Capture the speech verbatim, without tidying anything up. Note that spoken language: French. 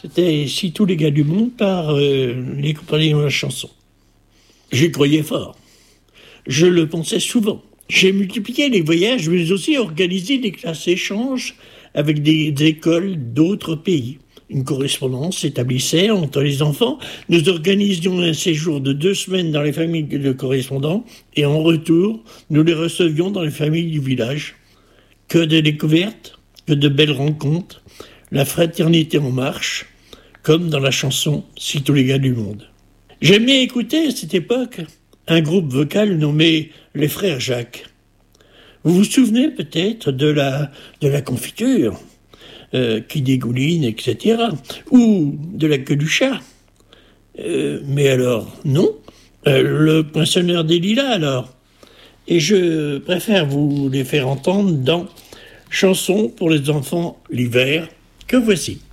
C'était « Si tous les gars du monde » par euh, les compagnons de la chanson. J'y croyais fort. Je le pensais souvent. J'ai multiplié les voyages, mais aussi organisé des classes échanges avec des, des écoles d'autres pays. Une correspondance s'établissait entre les enfants. Nous organisions un séjour de deux semaines dans les familles de correspondants et en retour, nous les recevions dans les familles du village. Que de découvertes, que de belles rencontres, la fraternité en marche, comme dans la chanson « Si tous les gars du monde ». J'aimais écouter à cette époque un groupe vocal nommé les Frères Jacques. Vous vous souvenez peut-être de la, de la confiture euh, qui dégouline, et cetera, ou de la queue du chat. Euh, mais alors, non. Euh, le poinçonneur des lilas, alors. Et je préfère vous les faire entendre dans « Chanson pour les enfants l'hiver » que voici.